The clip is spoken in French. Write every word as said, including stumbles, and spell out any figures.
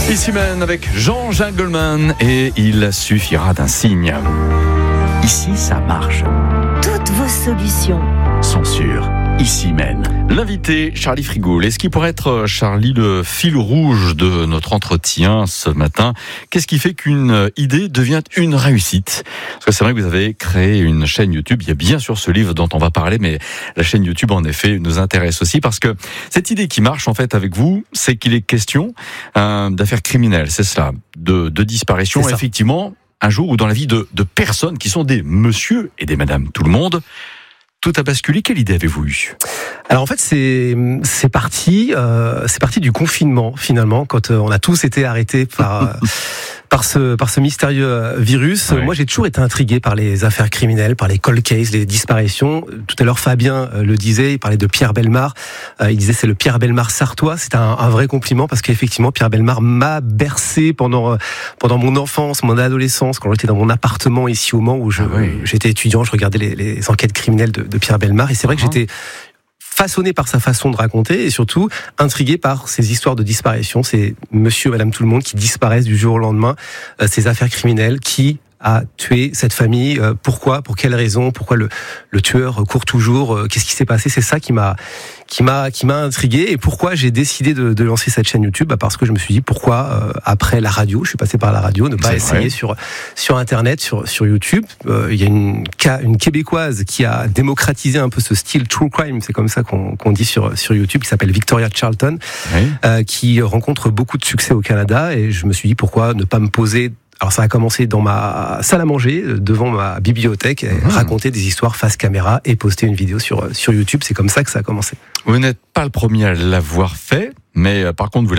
Ici même avec Jean-Jacques Goldman et il suffira d'un signe. Ici, ça marche. Toutes vos solutions sont sûres. Ici même. L'invité, Charlie Frigoul. Est-ce qu'il pourrait être, Charlie, le fil rouge de notre entretien ce matin? Qu'est-ce qui fait qu'une idée devient une réussite? Parce que c'est vrai que vous avez créé une chaîne YouTube. Il y a bien sûr ce livre dont on va parler, mais la chaîne YouTube, en effet, nous intéresse aussi parce que cette idée qui marche, en fait, avec vous, c'est qu'il est question euh, d'affaires criminelles. C'est cela. De, de disparition, effectivement, un jour où dans la vie de, de personnes qui sont des monsieur et des madame tout le monde, tout a basculé. Quelle idée avez-vous eue? Alors en fait, c'est c'est parti, euh, c'est parti du confinement finalement, quand euh, on a tous été arrêtés par euh, par ce par ce mystérieux virus. Ouais. Moi, j'ai toujours été intrigué par les affaires criminelles, par les cold cases, les disparitions. Tout à l'heure, Fabien euh, le disait, il parlait de Pierre Bellemare. Euh, il disait c'est le Pierre Bellemare sartois. C'est un, un vrai compliment parce qu'effectivement, Pierre Bellemare m'a bercé pendant euh, pendant mon enfance, mon adolescence, quand j'étais dans mon appartement ici au Mans où je, ah oui. j'étais étudiant, je regardais les, les enquêtes criminelles de, de Pierre Bellemare. Et c'est vrai que j'étais façonné par sa façon de raconter et surtout intrigué par ces histoires de disparition, ces monsieur et madame tout le monde qui disparaissent du jour au lendemain, euh, ces affaires criminelles qui a tué cette famille, euh, pourquoi, pour quelles raisons, pourquoi le, le tueur court toujours, euh, qu'est-ce qui s'est passé? C'est ça qui m'a qui m'a qui m'a intrigué et pourquoi j'ai décidé de, de lancer cette chaîne YouTube, bah parce que je me suis dit pourquoi euh, après la radio, je suis passé par la radio, ne pas c'est essayer vrai. sur sur internet, sur sur YouTube. Euh, il y a une une québécoise qui a démocratisé un peu ce style true crime, c'est comme ça qu'on qu'on dit sur sur YouTube, qui s'appelle Victoria Charlton, oui. euh, qui rencontre beaucoup de succès au Canada et je me suis dit pourquoi ne pas me poser. Alors ça a commencé dans ma salle à manger, devant ma bibliothèque, et mmh. raconter des histoires face caméra et poster une vidéo sur sur YouTube. C'est comme ça que ça a commencé. Vous n'êtes pas le premier à l'avoir fait, mais par contre vous l'avez